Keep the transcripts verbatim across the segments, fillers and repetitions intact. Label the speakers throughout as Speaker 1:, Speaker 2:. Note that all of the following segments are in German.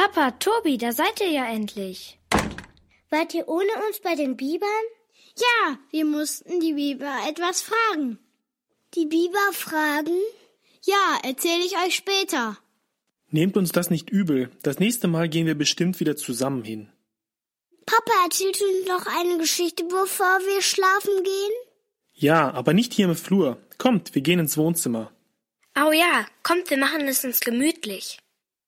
Speaker 1: Papa, Tobi, da seid ihr ja endlich.
Speaker 2: Wart ihr ohne uns bei den Bibern?
Speaker 3: Ja, wir mussten die Biber etwas fragen.
Speaker 2: Die Biber fragen?
Speaker 3: Ja, erzähle ich euch später.
Speaker 4: Nehmt uns das nicht übel. Das nächste Mal gehen wir bestimmt wieder zusammen hin.
Speaker 2: Papa, erzählst du uns noch eine Geschichte, bevor wir schlafen gehen?
Speaker 4: Ja, aber nicht hier im Flur. Kommt, wir gehen ins Wohnzimmer.
Speaker 1: Oh ja, kommt, wir machen es uns gemütlich.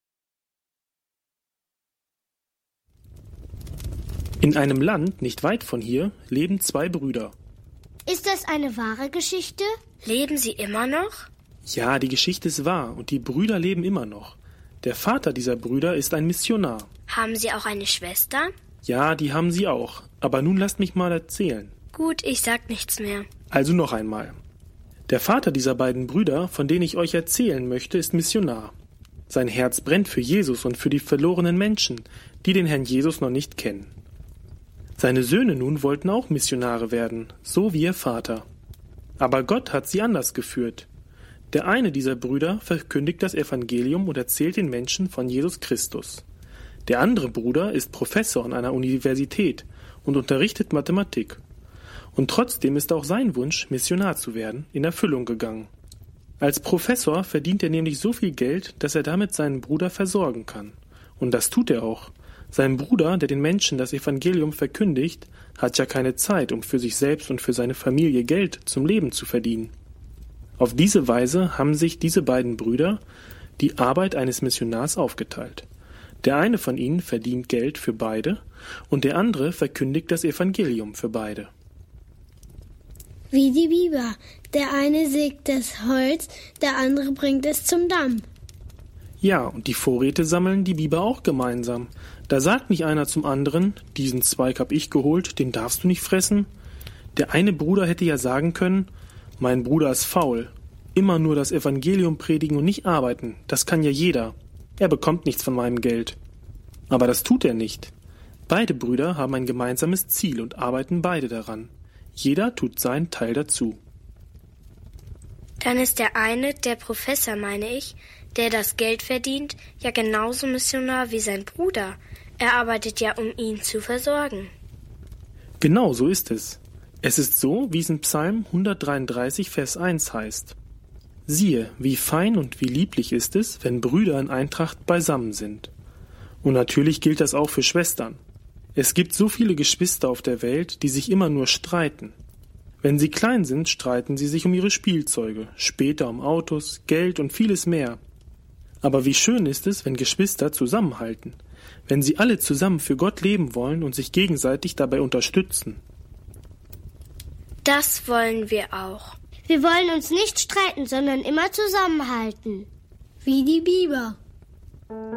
Speaker 4: In einem Land nicht weit von hier leben zwei Brüder.
Speaker 2: Ist das eine wahre Geschichte?
Speaker 1: Leben sie immer noch?
Speaker 4: Ja, die Geschichte ist wahr und die Brüder leben immer noch. Der Vater dieser Brüder ist ein Missionar.
Speaker 1: Haben sie auch eine Schwester?
Speaker 4: Ja, die haben sie auch. Aber nun lasst mich mal erzählen.
Speaker 1: Gut, ich sag nichts mehr.
Speaker 4: Also noch einmal. Der Vater dieser beiden Brüder, von denen ich euch erzählen möchte, ist Missionar. Sein Herz brennt für Jesus und für die verlorenen Menschen, die den Herrn Jesus noch nicht kennen. Seine Söhne nun wollten auch Missionare werden, so wie ihr Vater. Aber Gott hat sie anders geführt. Der eine dieser Brüder verkündigt das Evangelium und erzählt den Menschen von Jesus Christus. Der andere Bruder ist Professor an einer Universität und unterrichtet Mathematik. Und trotzdem ist auch sein Wunsch, Missionar zu werden, in Erfüllung gegangen. Als Professor verdient er nämlich so viel Geld, dass er damit seinen Bruder versorgen kann. Und das tut er auch. Sein Bruder, der den Menschen das Evangelium verkündigt, hat ja keine Zeit, um für sich selbst und für seine Familie Geld zum Leben zu verdienen. Auf diese Weise haben sich diese beiden Brüder die Arbeit eines Missionars aufgeteilt. Der eine von ihnen verdient Geld für beide und der andere verkündigt das Evangelium für beide.
Speaker 3: Wie die Biber. Der eine sägt das Holz, der andere bringt es zum Damm.
Speaker 4: Ja, und die Vorräte sammeln die Biber auch gemeinsam. Da sagt nicht einer zum anderen, diesen Zweig hab ich geholt, den darfst du nicht fressen. Der eine Bruder hätte ja sagen können, mein Bruder ist faul. Immer nur das Evangelium predigen und nicht arbeiten, das kann ja jeder. Er bekommt nichts von meinem Geld. Aber das tut er nicht. Beide Brüder haben ein gemeinsames Ziel und arbeiten beide daran. Jeder tut seinen Teil dazu.
Speaker 1: Dann ist der eine, der Professor meine ich, der das Geld verdient, ja genauso Missionar wie sein Bruder. Er arbeitet ja, um ihn zu versorgen.
Speaker 4: Genau so ist es. Es ist so, wie es in Psalm hundertdreiunddreißig, Vers eins heißt. Siehe, wie fein und wie lieblich ist es, wenn Brüder in Eintracht beisammen sind. Und natürlich gilt das auch für Schwestern. Es gibt so viele Geschwister auf der Welt, die sich immer nur streiten. Wenn sie klein sind, streiten sie sich um ihre Spielzeuge, später um Autos, Geld und vieles mehr. Aber wie schön ist es, wenn Geschwister zusammenhalten, wenn sie alle zusammen für Gott leben wollen und sich gegenseitig dabei unterstützen.
Speaker 1: Das wollen wir auch.
Speaker 2: Wir wollen uns nicht streiten, sondern immer zusammenhalten.
Speaker 3: Wie die Biber.